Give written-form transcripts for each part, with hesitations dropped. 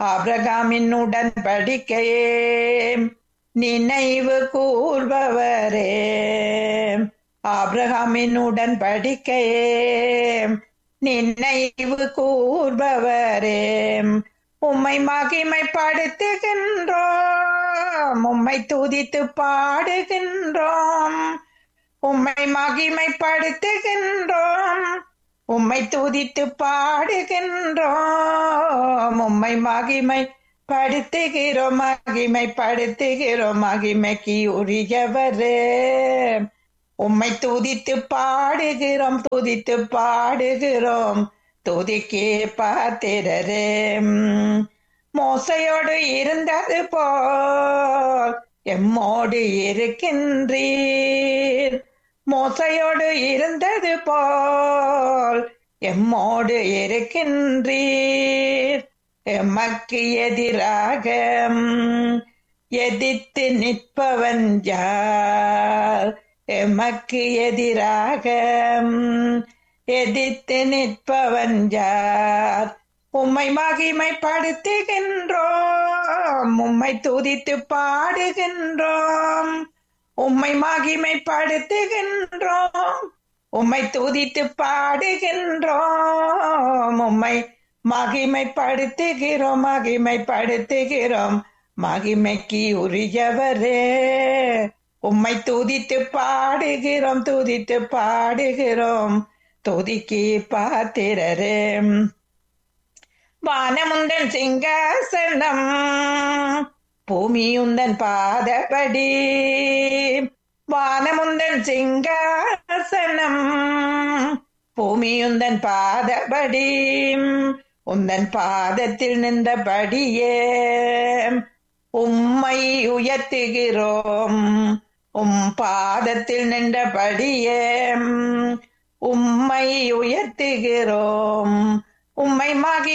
ஆபிரகாமின் உடன்படிக்கையே நினைவு கூர்பவரே. ஆபிரகாமின் உடன்படிக்கையே நினைவு கூர்பவரே. உம்மை மகிமைப்படுத்துகின்றோம், உம்மை துதித்து பாடுகின்றோம். உம்மை மகிமைப்படுத்துகின்றோம், உம்மை துதித்து பாடுகின்றோம். உம்மை மகிமைப்படுத்துகிறோம், மகிமைப்படுத்துகிறோம். மகிமைக்கு உரியவரே, உம்மை துதித்து பாடுகிறோம், துதித்து பாடுகிறோம். துதிக்கே பாத்திரரே. மோசையோடு இருந்தது போல் எம்மோடு இருக்கின்றீர். மோசையோடு இருந்தது போல் எம்மோடு இருக்கின்றீர். எமக்கு எதிராக எதிர்த்து நிற்பவன் யார்? எமக்கு எதிராக எதிர்த்து நிற்பவன் யார்? உம்மை மகிமைப்படுத்துகின்றோம், உம்மை துதித்து பாடுகின்றோம். உம்மை மகிமைப்படுத்துகின்றோம், உம்மை துதித்து பாடுகின்றோம். உம்மை மகிமைப்படுத்துகிறோம், மகிமைப்படுத்துகிறோம். மகிமைக்கு உரியவரே, உம்மை துதித்து பாடுகிறோம், துதித்து பாடுகிறோம். துதிக்கு பாத்திரரே. வானமுந்தன் சிங்காசனம், பூமியுந்தன் பாதபடி. வானமுந்தன் சிங்காசனம், பூமியுந்தன் பாதபடி. உந்தன் பாதத்தில் நின்றபடியே உம்மை உயர்த்துகிறோம். உம் பாதத்தில் நின்றபடியே உம்மை உயர்த்துகிறோம். உம்மை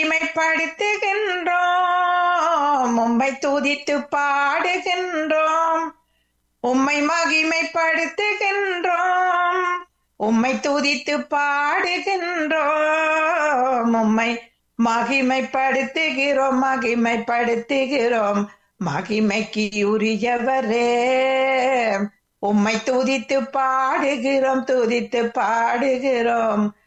மகிமைப்படுத்துகின்றோம், உம்மை துதித்து பாடுகின்றோம். உம்மை மகிமைப்படுத்துகின்றோம், உம்மை துதித்து பாடுகின்றோம். உம்மை மகிமைப்படுத்துகிறோம், மகிமைப்படுத்துகிறோம். மகிமைக்கு உரியவரே, உம்மை துதித்து பாடுகிறோம், துதித்து பாடுகிறோம்.